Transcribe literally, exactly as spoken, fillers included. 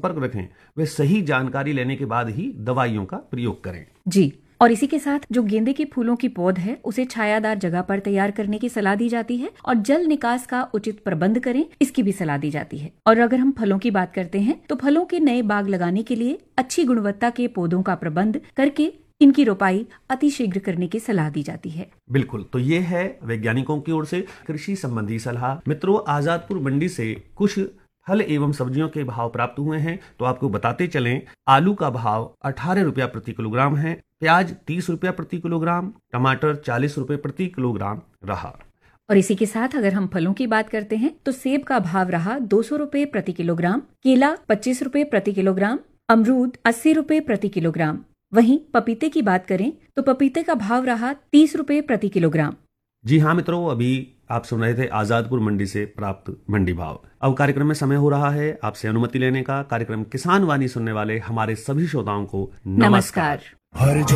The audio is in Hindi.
संपर्क रखें, वे सही जानकारी लेने के बाद ही दवाइयों का प्रयोग करें। जी, और इसी के साथ जो गेंदे के फूलों की पौध है उसे छायादार जगह पर तैयार करने की सलाह दी जाती है और जल निकास का उचित प्रबंध करें, इसकी भी सलाह दी जाती है। और अगर हम फलों की बात करते हैं तो फलों के नए बाग लगाने के लिए अच्छी गुणवत्ता के पौधों का प्रबंध करके इनकी रोपाई अतिशीघ्र करने की सलाह दी जाती है। बिल्कुल, तो ये है वैज्ञानिकों की ओर से कृषि संबंधी सलाह। मित्रों, आजादपुर मंडी से कुछ फल एवं सब्जियों के भाव प्राप्त हुए हैं, तो आपको बताते चलें। आलू का भाव अठारह रुपया प्रति किलोग्राम है, प्याज तीस रुपया प्रति किलोग्राम, टमाटर चालीस रुपए प्रति किलोग्राम रहा। और इसी के साथ अगर हम फलों की बात करते हैं तो सेब का भाव रहा दो सौ रुपए प्रति किलोग्राम, केला पच्चीस रुपए प्रति किलोग्राम, अमरूद अस्सी रुपए प्रति किलोग्राम। वहीं पपीते की बात करें तो पपीते का भाव रहा तीस रुपए प्रति किलोग्राम। जी हाँ मित्रों, अभी आप सुन रहे थे आजादपुर मंडी से प्राप्त मंडी भाव। अब कार्यक्रम में समय हो रहा है आपसे अनुमति लेने का। कार्यक्रम किसान वाणी सुनने वाले हमारे सभी श्रोताओं को नमस्कार, नमस्कार।